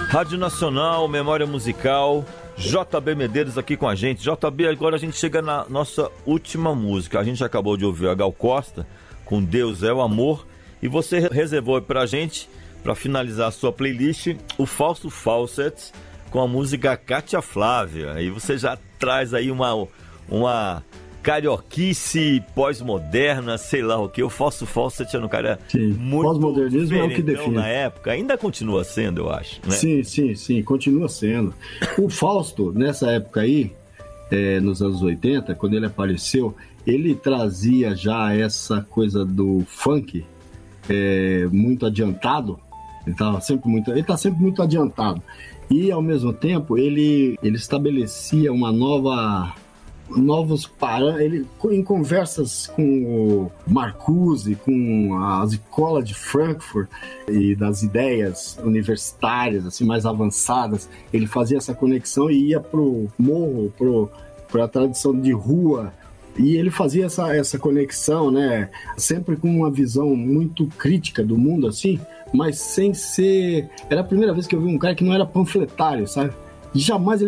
Rádio Nacional, Memória Musical, JB Medeiros aqui com a gente. JB, agora a gente chega na nossa última música. A gente acabou de ouvir a Gal Costa com Deus é o Amor, e você reservou pra gente, pra finalizar a sua playlist, o Fausto Fawcett com a música Cátia Flávia. Aí você já traz aí uma carioquice pós-moderna, sei lá o que. O Fausto Fawcett era um cara muito pós-modernismo é o que define. Na época, ainda continua sendo, eu acho, né? Sim, continua sendo. O Fausto, nessa época aí, nos anos 80, quando ele apareceu, ele trazia já essa coisa do funk muito adiantado. Ele está sempre muito adiantado. E, ao mesmo tempo, ele estabelecia novos parâmetros, em conversas com o Marcuse, com as escolas de Frankfurt e das ideias universitárias assim, mais avançadas, ele fazia essa conexão e ia pro morro, para a tradição de rua, e ele fazia essa conexão, né, sempre com uma visão muito crítica do mundo, assim, mas sem ser... Era a primeira vez que eu vi um cara que não era panfletário, sabe? Jamais ele